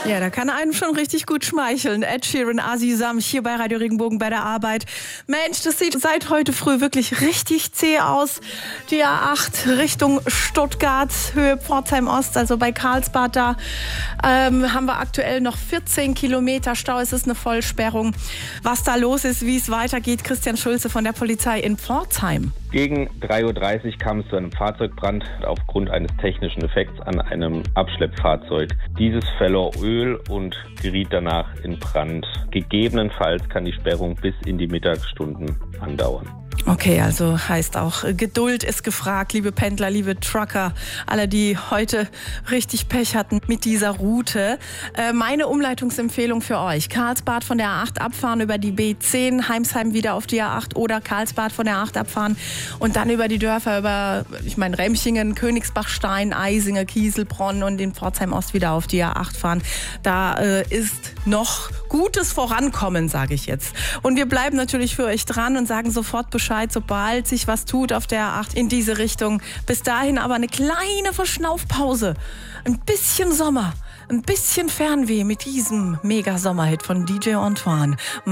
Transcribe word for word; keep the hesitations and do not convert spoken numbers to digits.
Ja, da kann einem schon richtig gut schmeicheln. Ed Sheeran, Asi Sam, hier bei Radio Regenbogen bei der Arbeit. Mensch, das sieht seit heute früh wirklich richtig zäh aus. Die A acht Richtung Stuttgart, Höhe Pforzheim Ost, also bei Karlsbad, da ähm, haben wir aktuell noch vierzehn Kilometer Stau. Es ist eine Vollsperrung. Was da los ist, wie es weitergeht, Christian Schulze von der Polizei in Pforzheim. Gegen drei Uhr dreißig kam es zu einem Fahrzeugbrand aufgrund eines technischen Effekts an einem Abschleppfahrzeug. Dieses verlor Öl und geriet danach in Brand. Gegebenenfalls kann die Sperrung bis in die Mittagsstunden andauern. Okay, also heißt auch, Geduld ist gefragt, liebe Pendler, liebe Trucker, alle, die heute richtig Pech hatten mit dieser Route. Äh, meine Umleitungsempfehlung für euch: Karlsbad von der A acht abfahren über die B zehn, Heimsheim wieder auf die A acht oder Karlsbad von der A acht abfahren und dann über die Dörfer, über, ich meine, Remchingen, Königsbachstein, Eisinge, Kieselbronn und in Pforzheim Ost wieder auf die A acht fahren. Da äh, ist noch gutes Vorankommen, sage ich jetzt. Und wir bleiben natürlich für euch dran und sagen sofort Bescheid, sobald sich was tut auf der A acht in diese Richtung. Bis dahin aber eine kleine Verschnaufpause. Ein bisschen Sommer, ein bisschen Fernweh mit diesem Mega-Sommerhit von D J Antoine.